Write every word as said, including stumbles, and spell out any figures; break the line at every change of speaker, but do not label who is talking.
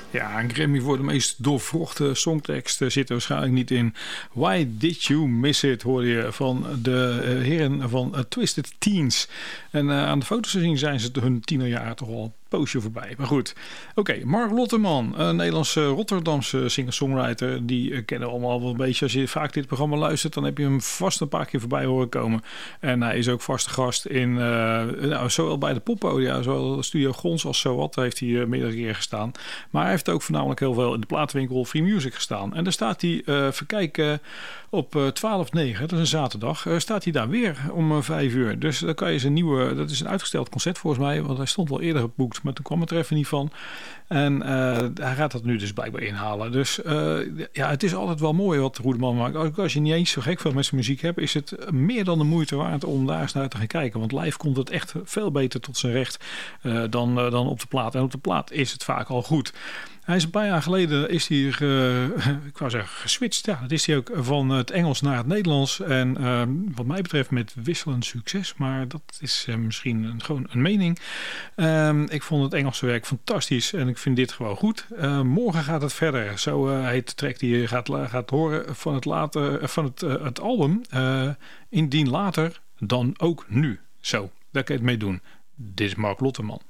Ja, een Grammy voor de meest doorvrochte songtekst zit er waarschijnlijk niet in. Why Did You Miss It, hoor je van de uh, heren van uh, Twisted Teens. En uh, aan de foto's te zien zijn ze hun tienerjaren toch al een poosje voorbij. Maar goed, oké, okay, Mark Lotteman, een Nederlandse Rotterdamse singer-songwriter. Die uh, kennen we allemaal wel een beetje. Als je vaak dit programma luistert, dan heb je hem vast een paar keer voorbij horen komen. En hij is ook vaste gast in, uh, nou, zowel bij de poppodia, zowel Studio Gons als Zowat heeft hij uh, meerdere keren gestaan. Maar hij heeft ook voornamelijk heel veel in de platenwinkel Free Music gestaan. En daar staat hij, uh, verkijken, op uh, twaalf negen, dat is een zaterdag, uh, staat hij daar weer om uh, vijf uur. Dus dan kan je zijn nieuwe, dat is een uitgesteld concert volgens mij, want hij stond wel eerder geboekt, maar toen kwam het er even niet van. En uh, hij gaat dat nu dus blijkbaar inhalen. Dus uh, ja, het is altijd wel mooi wat Roedeman maakt. Ook als je niet eens zo gek veel met zijn muziek hebt, is het meer dan de moeite waard om daar eens naar te gaan kijken. Want live komt het echt veel beter tot zijn recht uh, dan, uh, dan op de plaat. En op de plaat is het vaak al goed. Hij is een paar jaar geleden is hij, uh, ik wou zeggen, geswitcht. Ja, dat is hij ook van het Engels naar het Nederlands. En uh, wat mij betreft met wisselend succes. Maar dat is uh, misschien een, gewoon een mening. Uh, ik vond het Engelse werk fantastisch. En ik vind dit gewoon goed. Uh, morgen gaat het verder. Zo uh, heet de track die je gaat, gaat horen van het, later, van het, uh, het album. Uh, indien later, dan ook nu. Zo, daar kan je het mee doen. Dit is Mark Lotteman.